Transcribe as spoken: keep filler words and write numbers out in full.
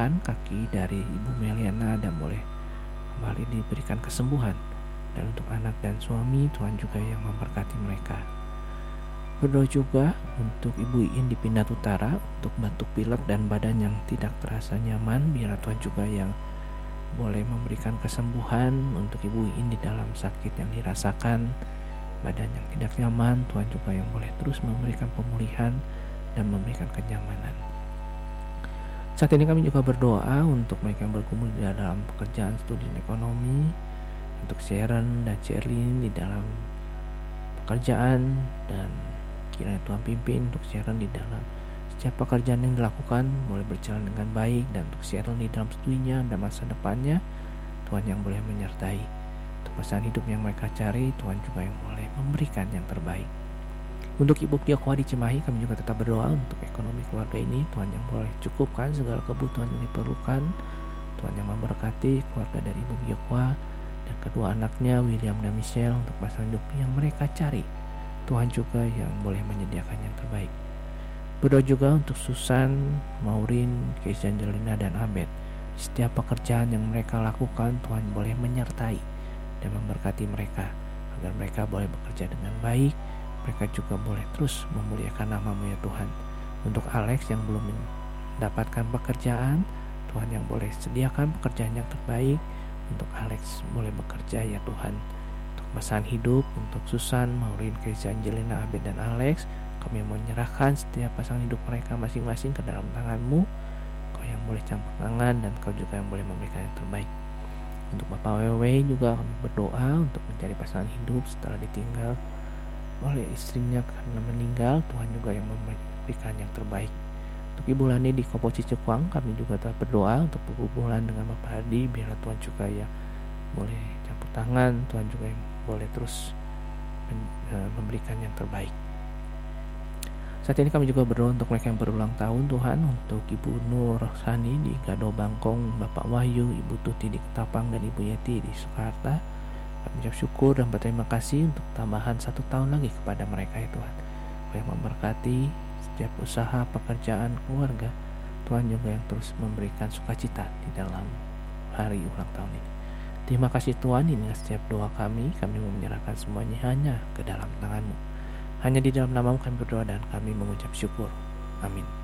memulihkan kaki dari Ibu Meliana dan boleh kembali diberikan kesembuhan. Dan untuk anak dan suami, Tuhan juga yang memberkati mereka. Berdoa juga untuk Ibu Iin di Pindad Utara untuk batuk pilek dan badan yang tidak terasa nyaman. Biar Tuhan juga yang boleh memberikan kesembuhan untuk Ibu Iin di dalam sakit yang dirasakan, badan yang tidak nyaman. Tuhan juga yang boleh terus memberikan pemulihan dan memberikan kenyamanan. Saat ini kami juga berdoa untuk mereka yang bergumul di dalam pekerjaan studi ekonomi, untuk Sharon dan Sherlyn di dalam pekerjaan, dan kiranya Tuhan pimpin untuk Sharon di dalam setiap pekerjaan yang dilakukan boleh berjalan dengan baik, dan untuk Sharon di dalam studinya dan masa depannya Tuhan yang boleh menyertai. Untuk pasangan hidup yang mereka cari, Tuhan juga yang boleh memberikan yang terbaik. Untuk Ibu Giokowa di Cimahi, kami juga tetap berdoa untuk ekonomi keluarga ini. Tuhan yang boleh cukupkan segala kebutuhan yang diperlukan. Tuhan yang memberkati keluarga dari Ibu Giokowa dan kedua anaknya William dan Michelle untuk pasangan hidup yang mereka cari. Tuhan juga yang boleh menyediakan yang terbaik. Berdoa juga untuk Susan, Maureen, Keisha, Angelina, dan Abed. Setiap pekerjaan yang mereka lakukan, Tuhan boleh menyertai dan memberkati mereka agar mereka boleh bekerja dengan baik. Mereka juga boleh terus memuliakan nama-Mu ya Tuhan. Untuk Alex yang belum mendapatkan pekerjaan, Tuhan yang boleh sediakan pekerjaan yang terbaik untuk Alex boleh bekerja ya Tuhan. Untuk pasangan hidup, untuk Susan, Maureen, Keisha, Angelina, Abed, dan Alex, kami menyerahkan setiap pasangan hidup mereka masing-masing ke dalam tangan-Mu. Kau yang boleh campur tangan dan Kau juga yang boleh memberikan yang terbaik. Untuk Bapak Wewe juga kami berdoa untuk mencari pasangan hidup setelah ditinggal oleh istrinya karena meninggal. Tuhan juga yang memberikan yang terbaik. Untuk Ibu Lani di Kopo Cikuang, kami juga telah berdoa untuk berhubungan dengan Bapak Hadi. Biar Tuhan juga yang boleh campur tangan, Tuhan juga yang boleh terus memberikan yang terbaik. Saat ini kami juga berdoa untuk mereka yang berulang tahun Tuhan, untuk Ibu Nur Sani di Gado Bangkong, Bapak Wahyu, Ibu Tuti di Ketapang, dan Ibu Yeti di Soekarta. Kami ucap syukur dan berterima kasih untuk tambahan satu tahun lagi kepada mereka ya Tuhan. Kau yang memberkati setiap usaha, pekerjaan, keluarga. Tuhan juga yang terus memberikan sukacita di dalam hari ulang tahun ini. Terima kasih Tuhan, ini setiap doa kami. Kami mau menyerahkan semuanya hanya ke dalam tangan-Mu. Hanya di dalam nama-Mu kami berdoa dan kami mengucap syukur. Amin.